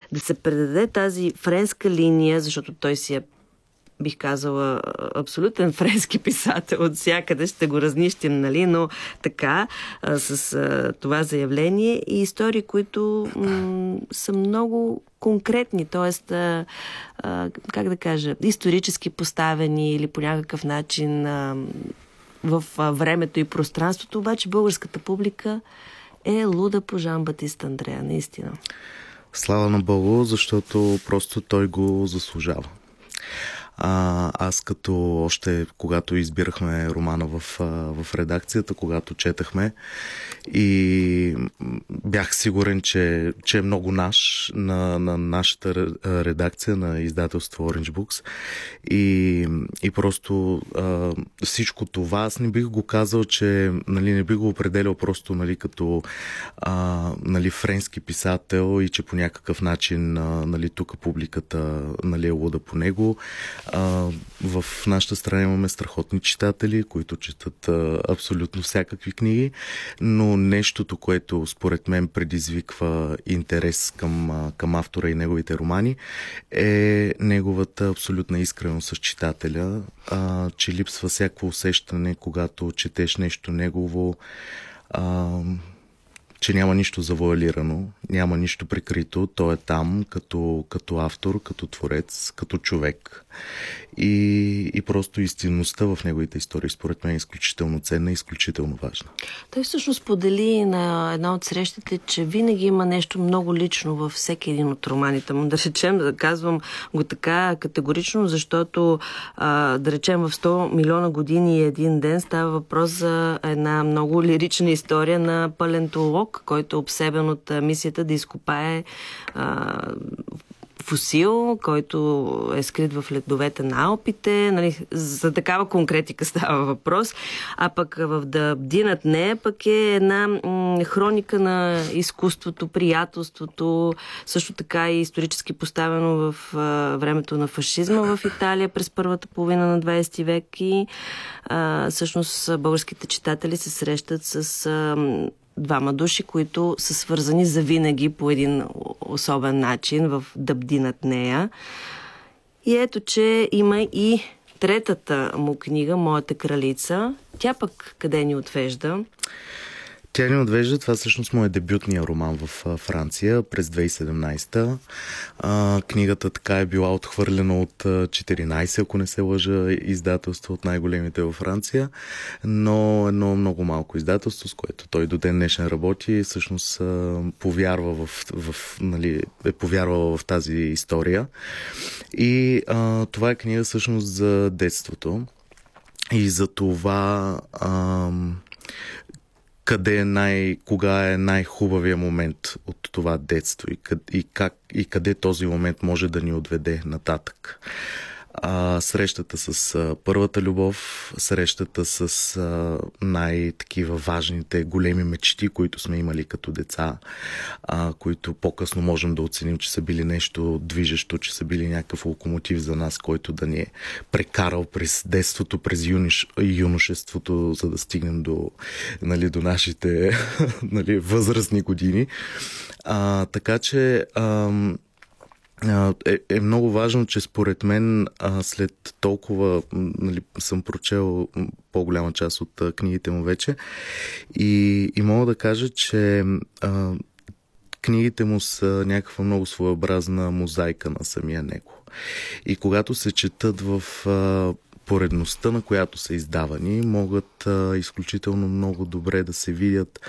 да се предаде тази френска линия, защото той си е, бих казала, абсолютен френски писател от всякъде, ще го разнищим, нали, но така, с това заявление и истории, които са много конкретни, т.е. как да кажа, исторически поставени или по някакъв начин в времето и пространството, обаче българската публика е луда по Жан-Батист Андреа, наистина. Слава на Богу, защото просто той го заслужава. Аз като още когато избирахме романа в редакцията, когато четахме и бях сигурен, че е много наш на нашата редакция на издателство Orange Books и просто всичко това аз не бих го казал, че нали, не бих го определял просто нали, като нали, френски писател и че по някакъв начин нали, тук публиката нали, е луда по него. В нашата страна имаме страхотни читатели, които четат абсолютно всякакви книги, но нещото, което според мен предизвиква интерес към автора и неговите романи, е неговата абсолютна искреност с читателя, че липсва всяко усещане, когато четеш нещо негово, че няма нищо завуалирано, няма нищо прикрито. Той е там като автор, като творец, като човек. И просто истинността в неговите истории, според мен, е изключително ценна и изключително важна. Той всъщност сподели на една от срещите, че винаги има нещо много лично във всеки един от романите му. Да речем, да казвам го така категорично, защото да речем в 100 милиона години и един ден става въпрос за една много лирична история на палеонтолог, който е обсебен от мисията да изкопае фосил, който е скрит в ледовете на Алпите. Нали, за такава конкретика става въпрос. А пък в Да бдинат нея пък е една хроника на изкуството, приятелството, също така и исторически поставено в времето на фашизма в Италия през първата половина на 20 век и всъщност българските читатели се срещат с двама души, които са свързани завинаги по един особен начин в Да бдинат нея. И ето, че има и третата му книга, Моята кралица. Тя пък къде ни отвежда? Тя ни отвежда, това всъщност му е дебютния роман в Франция през 2017. Книгата така е била отхвърлена от 14, ако не се лъжа, издателство от най-големите във Франция, но едно много малко издателство, с което той до ден днешен работи, всъщност повярва нали, е повярвала в тази история. И това е книга всъщност за детството и за това кога е най-хубавия момент от това детство и къде този момент може да ни отведе нататък. Срещата с първата любов, срещата с най-такива важните големи мечти, които сме имали като деца, които по-късно можем да оценим, че са били нещо движещо, че са били някакъв локомотив за нас, който да ни е прекарал през детството, през юношеството, за да стигнем до нашите нали, възрастни години. Така че е много важно, че според мен след толкова нали, съм прочел по-голяма част от книгите му вече и мога да кажа, че книгите му са някаква много своеобразна мозайка на самия него. И когато се четат в поредността, на която са издавани, могат изключително много добре да се видят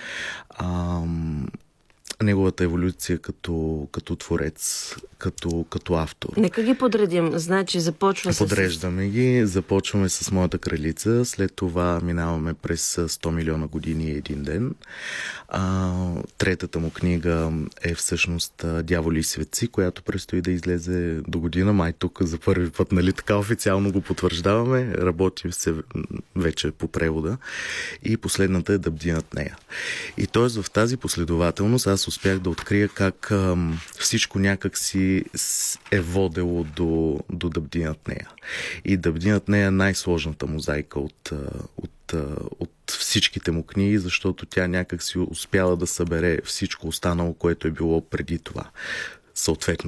неговата еволюция като творец, като автор. Нека ги подредим. Значи започва Подреждаме ги. Започваме с Моята кралица. След това минаваме през 100 милиона години и един ден. Третата му книга е всъщност Дяволи и светци, която предстои да излезе до година. Май тук за първи път, нали, така официално го потвърждаваме. Работим се вече по превода. И последната е Да бдинат нея. И т.е. в тази последователност аз успях да открия как всичко някак си е водело до Да бдинат нея. И Да бдинат нея е най-сложната мозайка от всичките му книги, защото тя някак си успяла да събере всичко останало, което е било преди това. Съответно